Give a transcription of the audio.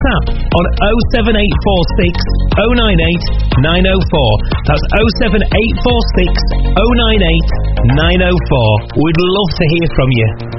WhatsApp on 07846 098 904. That's 07846 098 904. We'd love to hear from you.